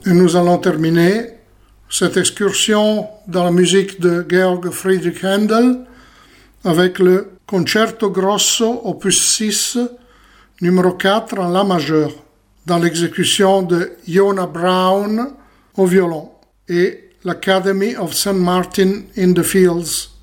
Et nous allons terminer cette excursion dans la musique de Georg Friedrich Händel avec le Concerto Grosso opus 6, numéro 4 en La majeur, dans l'exécution de Yona Brown au violon et l'Academy of St. Martin in the Fields